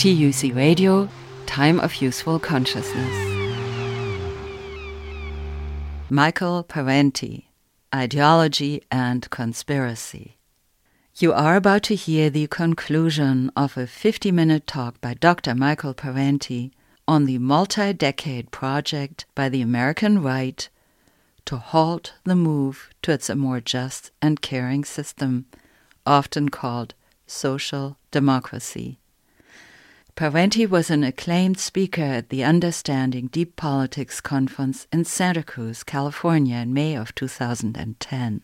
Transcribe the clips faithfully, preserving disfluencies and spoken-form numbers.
T U C Radio, Time of Useful Consciousness. Michael Parenti, Ideology and Conspiracy. You are about to hear the conclusion of a fifty-minute talk by Doctor Michael Parenti on the multi-decade project by the American right to halt the move towards a more just and caring system, often called social democracy. Parenti was an acclaimed speaker at the Understanding Deep Politics Conference in Santa Cruz, California in May of two thousand ten.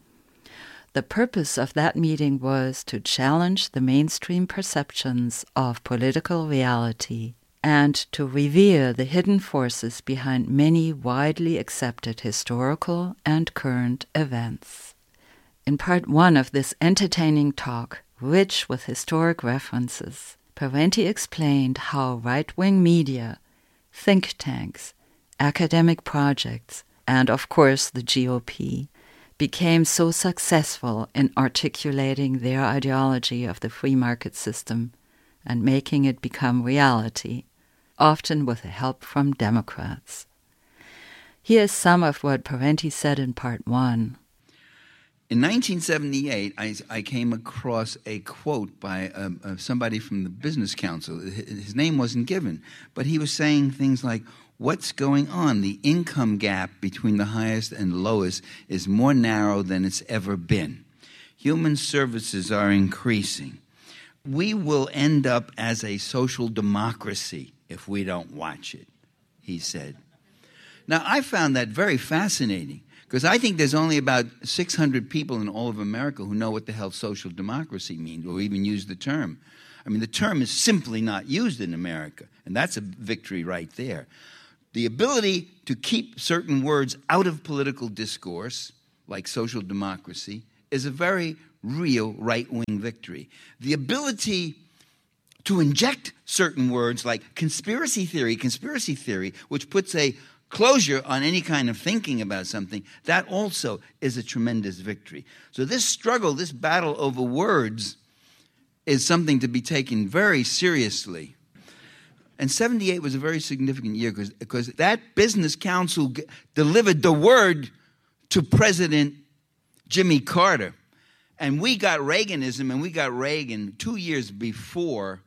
The purpose of that meeting was to challenge the mainstream perceptions of political reality and to reveal the hidden forces behind many widely accepted historical and current events. In part one of this entertaining talk, rich with historic references, Parenti explained how right-wing media, think tanks, academic projects, and of course the G O P, became so successful in articulating their ideology of the free market system and making it become reality, often with the help from Democrats. Here's some of what Parenti said in part one. In nineteen seventy-eight, I, I came across a quote by um, uh, somebody from the Business Council. His name wasn't given, but he was saying things like, what's going on? The income gap between the highest and lowest is more narrow than it's ever been. Human services are increasing. We will end up as a social democracy if we don't watch it, he said. Now, I found that very fascinating, because I think there's only about six hundred people in all of America who know what the hell social democracy means, or even use the term. I mean, the term is simply not used in America, and that's a victory right there. The ability to keep certain words out of political discourse, like social democracy, is a very real right-wing victory. The ability to inject certain words like conspiracy theory, conspiracy theory, which puts a closure on any kind of thinking about something, that also is a tremendous victory. So this struggle, this battle over words, is something to be taken very seriously. And seventy-eight was a very significant year because, because that Business Council g- delivered the word to President Jimmy Carter. And we got Reaganism, and we got Reagan two years before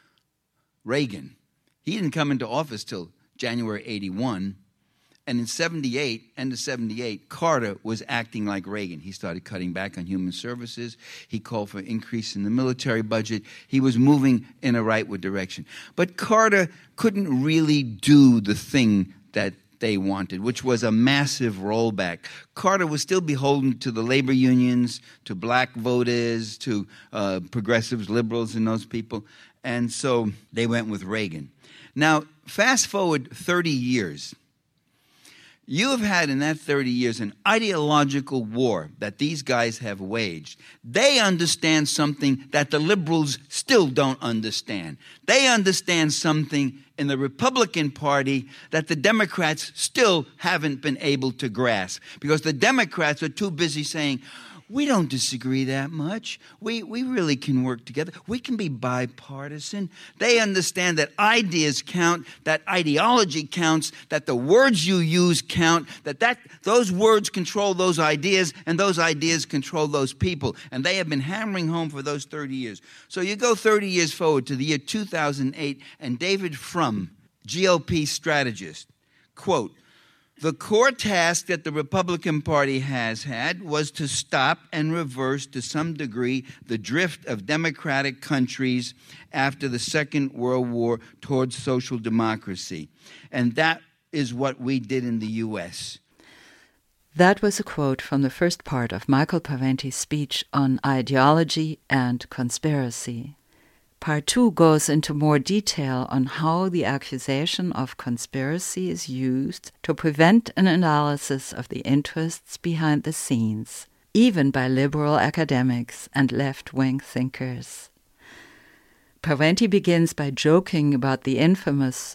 Reagan. He didn't come into office till January eighty-one. And in seventy-eight, end of seventy-eight, Carter was acting like Reagan. He started cutting back on human services. He called for an increase in the military budget. He was moving in a rightward direction. But Carter couldn't really do the thing that they wanted, which was a massive rollback. Carter was still beholden to the labor unions, to black voters, to uh, progressives, liberals, and those people. And so they went with Reagan. Now, fast forward thirty years. You have had in that thirty years an ideological war that these guys have waged. They understand something that the liberals still don't understand. They understand something in the Republican Party that the Democrats still haven't been able to grasp, because the Democrats are too busy saying, we don't disagree that much. We we really can work together. We can be bipartisan. They understand that ideas count, that ideology counts, that the words you use count, that, that those words control those ideas, and those ideas control those people. And they have been hammering home for those thirty years. So you go thirty years forward to the year two thousand eight, and David Frum, G O P strategist, quote, the core task that the Republican Party has had was to stop and reverse to some degree the drift of democratic countries after the Second World War towards social democracy. And that is what we did in the U S. That was a quote from the first part of Michael Parenti's speech on ideology and conspiracy. Part two goes into more detail on how the accusation of conspiracy is used to prevent an analysis of the interests behind the scenes, even by liberal academics and left-wing thinkers. Parenti begins by joking about the infamous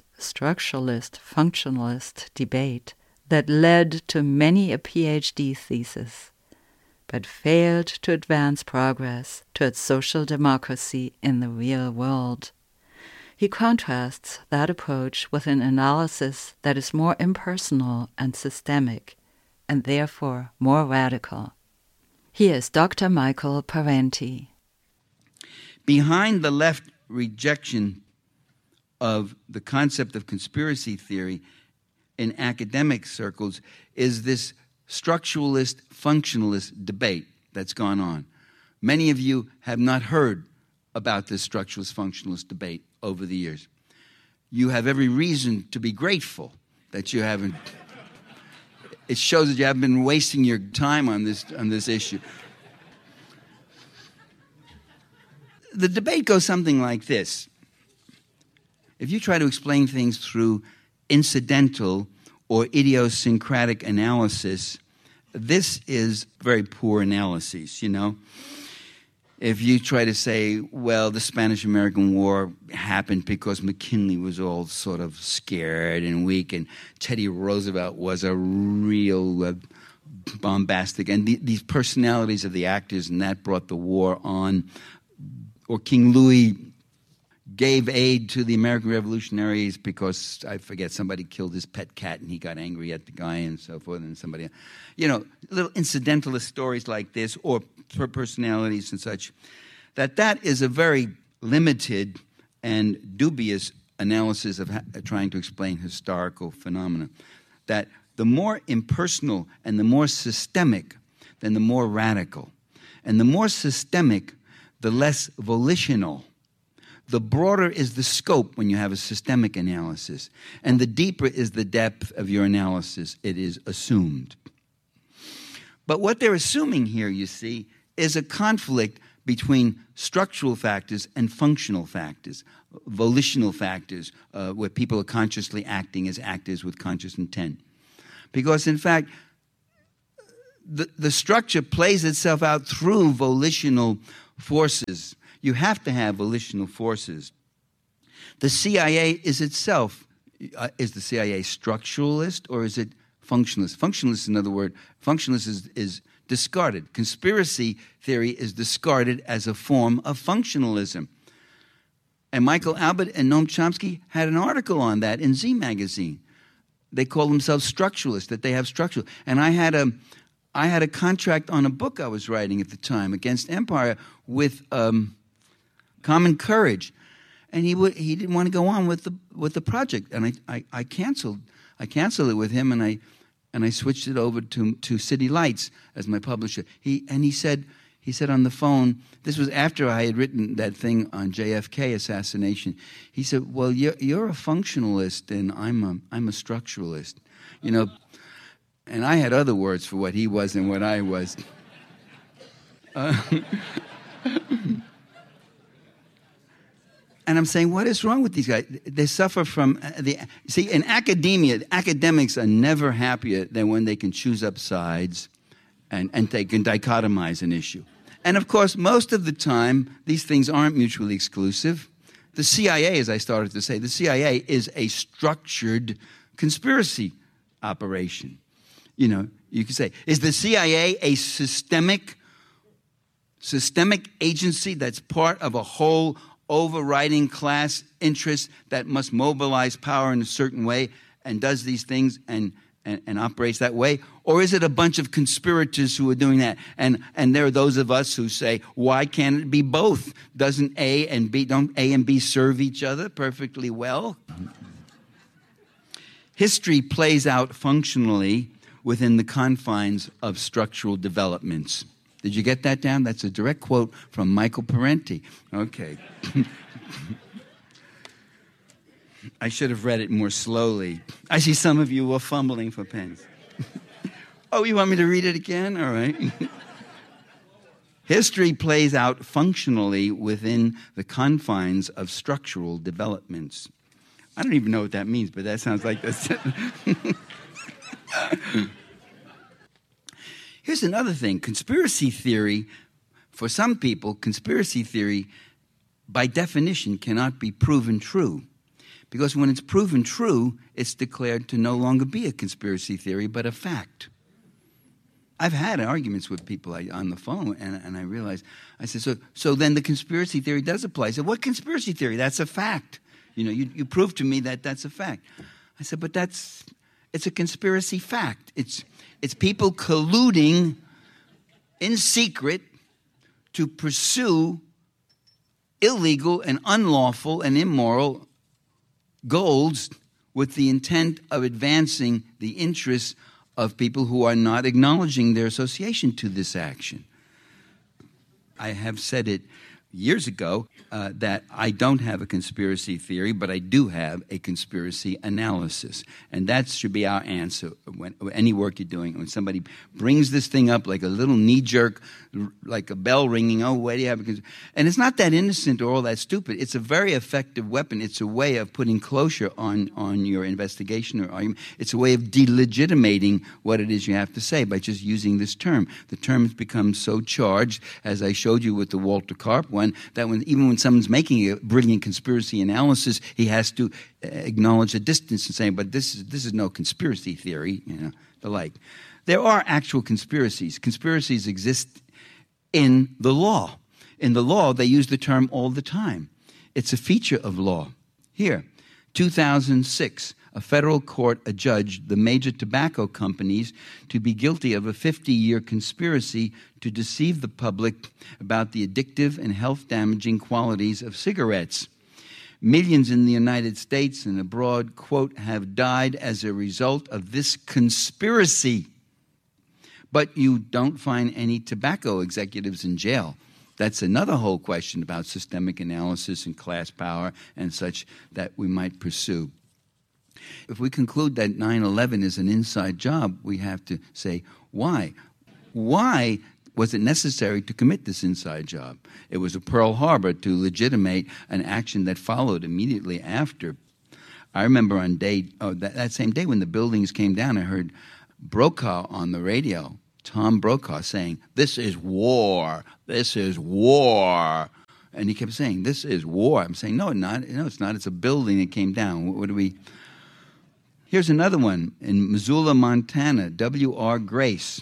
structuralist-functionalist debate that led to many a P H D thesis, but failed to advance progress towards social democracy in the real world. He contrasts that approach with an analysis that is more impersonal and systemic, and therefore more radical. Here is Doctor Michael Parenti. Behind the left rejection of the concept of conspiracy theory in academic circles is this structuralist, functionalist debate that's gone on. Many of you have not heard about this structuralist, functionalist debate over the years. You have every reason to be grateful that you haven't. It shows that you haven't been wasting your time on this, on this issue. The debate goes something like this. If you try to explain things through incidental or idiosyncratic analysis, this is very poor analysis, you know. If you try to say, well, the Spanish-American War happened because McKinley was all sort of scared and weak, and Teddy Roosevelt was a real uh, bombastic, and the, these personalities of the actors, and that brought the war on, or King Louis gave aid to the American revolutionaries because, I forget, somebody killed his pet cat and he got angry at the guy and so forth, and somebody, you know, little incidentalist stories like this, or per personalities and such, that that is a very limited and dubious analysis of ha- trying to explain historical phenomena. That the more impersonal and the more systemic, then the more radical. And the more systemic, the less volitional. The broader is the scope when you have a systemic analysis, and the deeper is the depth of your analysis. It is assumed. But what they're assuming here, you see, is a conflict between structural factors and functional factors, volitional factors, uh, where people are consciously acting as actors with conscious intent. Because, in fact, the, the structure plays itself out through volitional forces. You have to have volitional forces. The C I A is itself, uh, is the C I A structuralist or is it functionalist? Functionalist, in other words, functionalist is, is discarded. Conspiracy theory is discarded as a form of functionalism. And Michael Albert and Noam Chomsky had an article on that in Z Magazine. They call themselves structuralists, that they have structural. And I had a, I had a contract on a book I was writing at the time, Against Empire, with um, Common Courage, and he would he didn't want to go on with the with the project, and I, I, I canceled I canceled it with him, and I and I switched it over to to City Lights as my publisher. He and he said he said on the phone, this was after I had written that thing on J F K assassination. He said, "Well, you're you're a functionalist, and I'm a I'm a structuralist," you know, and I had other words for what he was and what I was. Uh, And I'm saying, what is wrong with these guys? They suffer from the... See, in academia, academics are never happier than when they can choose up sides and, and they can dichotomize an issue. And, of course, most of the time, these things aren't mutually exclusive. The C I A, as I started to say, the C I A is a structured conspiracy operation. You know, you could say, is the C I A a systemic, systemic agency that's part of a whole overriding class interest that must mobilize power in a certain way and does these things and, and, and operates that way? Or is it a bunch of conspirators who are doing that? And and there are those of us who say, why can't it be both? Doesn't A and B, don't A and B serve each other perfectly well? History plays out functionally within the confines of structural developments. Did you get that down? That's a direct quote from Michael Parenti. Okay. I should have read it more slowly. I see some of you were fumbling for pens. Oh, you want me to read it again? All right. History plays out functionally within the confines of structural developments. I don't even know what that means, but that sounds like this. Here's another thing. Conspiracy theory, for some people, conspiracy theory, by definition, cannot be proven true. Because when it's proven true, it's declared to no longer be a conspiracy theory, but a fact. I've had arguments with people on the phone, and, and I realized, I said, so, so then the conspiracy theory does apply. I said, what conspiracy theory? That's a fact. You know, you, you prove to me that that's a fact. I said, but that's, it's a conspiracy fact. It's, it's people colluding in secret to pursue illegal and unlawful and immoral goals with the intent of advancing the interests of people who are not acknowledging their association to this action. I have said it years ago uh, that I don't have a conspiracy theory, but I do have a conspiracy analysis. And that should be our answer when any work you're doing. When somebody brings this thing up like a little knee-jerk, like a bell ringing, oh, why do you have a conspiracy? And it's not that innocent or all that stupid. It's a very effective weapon. It's a way of putting closure on, on your investigation or argument. It's a way of delegitimating what it is you have to say by just using this term. The term has become so charged, as I showed you with the Walter Karp one, that when even when someone's making a brilliant conspiracy analysis, he has to acknowledge a distance and say, but this is this is no conspiracy theory, you know, the like. There are actual conspiracies. Conspiracies exist in the law. In the law, they use the term all the time. It's a feature of law. Here, two thousand six, a federal court adjudged the major tobacco companies to be guilty of a fifty-year conspiracy to deceive the public about the addictive and health-damaging qualities of cigarettes. Millions in the United States and abroad, quote, have died as a result of this conspiracy. But you don't find any tobacco executives in jail. That's another whole question about systemic analysis and class power and such that we might pursue. If we conclude that nine eleven is an inside job, we have to say, why? Why was it necessary to commit this inside job? It was a Pearl Harbor to legitimate an action that followed immediately after. I remember on day, oh, that, that same day when the buildings came down, I heard Brokaw on the radio, Tom Brokaw, saying, this is war, this is war. And he kept saying, this is war. I'm saying, no, not, no, it's not. It's a building that came down. What, what do we... Here's another one in Missoula, Montana, W R Grace.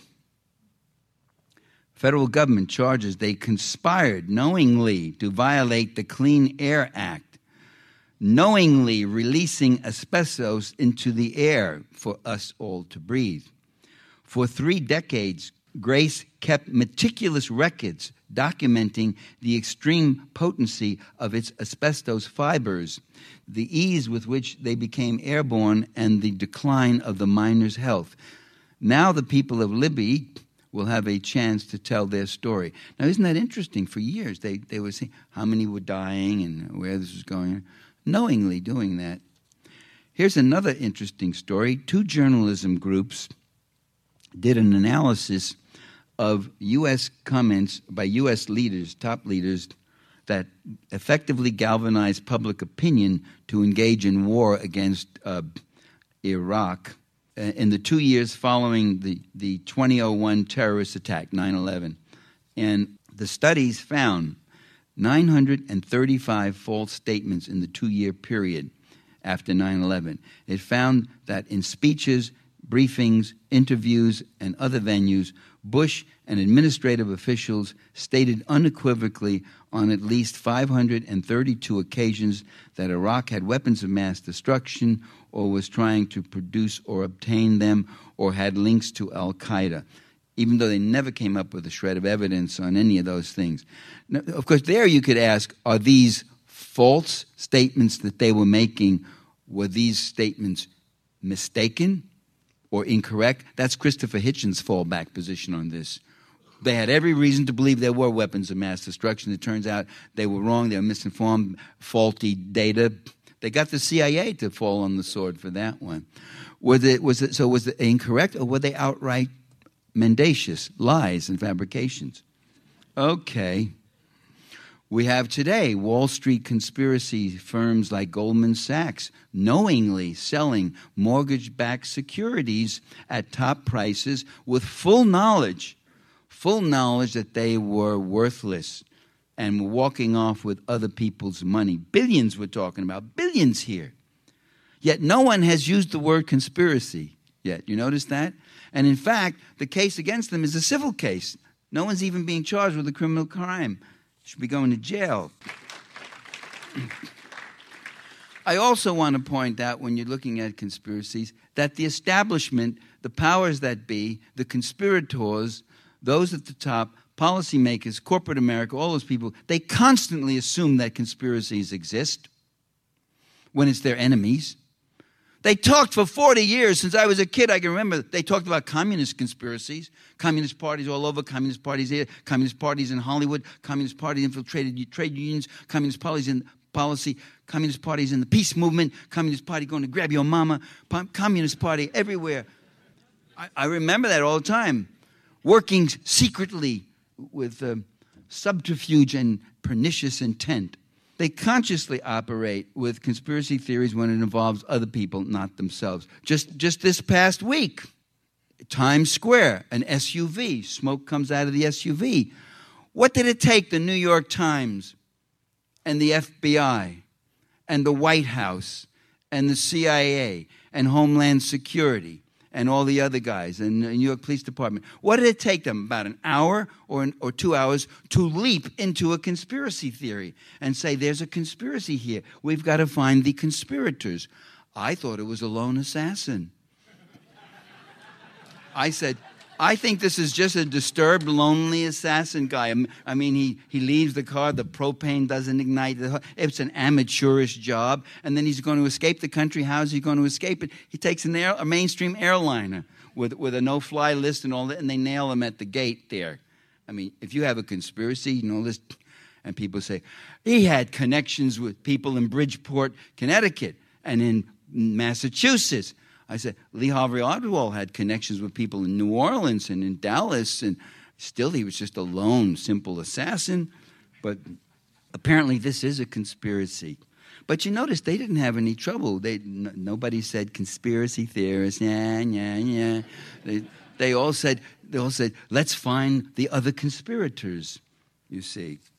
Federal government charges they conspired knowingly to violate the Clean Air Act, knowingly releasing asbestos into the air for us all to breathe. For three decades, Grace kept meticulous records documenting the extreme potency of its asbestos fibers, the ease with which they became airborne, and the decline of the miners' health. Now the people of Libby will have a chance to tell their story. Now, isn't that interesting? For years, they, they were saying how many were dying and where this was going, knowingly doing that. Here's another interesting story. Two journalism groups did an analysis of U S comments by U S leaders, top leaders, that effectively galvanized public opinion to engage in war against uh, Iraq in the two years following the, the two thousand one terrorist attack, nine eleven. And the studies found nine hundred thirty-five false statements in the two-year period after nine eleven. It found that in speeches, briefings, interviews, and other venues, Bush and administrative officials stated unequivocally on at least five hundred thirty-two occasions that Iraq had weapons of mass destruction or was trying to produce or obtain them or had links to al-Qaeda, even though they never came up with a shred of evidence on any of those things. Now, of course, there you could ask, are these false statements that they were making, were these statements mistaken or incorrect? That's Christopher Hitchens' fallback position on this. They had every reason to believe there were weapons of mass destruction. It turns out they were wrong. They were misinformed, faulty data. They got the C I A to fall on the sword for that one. Was it, was it, so was it incorrect, or were they outright mendacious, lies and fabrications? Okay. We have today Wall Street conspiracy firms like Goldman Sachs knowingly selling mortgage-backed securities at top prices with full knowledge, full knowledge that they were worthless and walking off with other people's money. Billions we're talking about, billions here. Yet no one has used the word conspiracy yet. You notice that? And in fact, the case against them is a civil case. No one's even being charged with a criminal crime. Should be going to jail. I also want to point out, when you're looking at conspiracies, that the establishment, the powers that be, the conspirators, those at the top, policymakers, corporate America, all those people, they constantly assume that conspiracies exist when it's their enemies. They talked for forty years. Since I was a kid, I can remember they talked about communist conspiracies, communist parties all over, communist parties here, communist parties in Hollywood, communist parties infiltrated trade unions, communist parties in policy, communist parties in the peace movement, communist party going to grab your mama, communist party everywhere. I, I remember that all the time, working secretly with uh, subterfuge and pernicious intent. They consciously operate with conspiracy theories when it involves other people, not themselves. Just, just this past week, Times Square, an S U V, smoke comes out of the S U V. What did it take the New York Times and the F B I and the White House and the C I A and Homeland Security and all the other guys and the New York Police Department? What did it take them, about an hour or, an, or two hours, to leap into a conspiracy theory and say, there's a conspiracy here. We've got to find the conspirators. I thought it was a lone assassin. I said, I think this is just a disturbed, lonely assassin guy. I mean, he, he leaves the car, the propane doesn't ignite. It's an amateurish job. And then he's going to escape the country. How's he going to escape it? He takes an air, a mainstream airliner with, with a no-fly list and all that, and they nail him at the gate there. I mean, if you have a conspiracy, you know this, and people say, he had connections with people in Bridgeport, Connecticut, and in Massachusetts. I said, Lee Harvey Oswald had connections with people in New Orleans and in Dallas, and still he was just a lone, simple assassin. But apparently this is a conspiracy. But you notice they didn't have any trouble. They n- Nobody said conspiracy theorists, yeah, yeah, yeah. They, they all said, they all said, let's find the other conspirators, you see.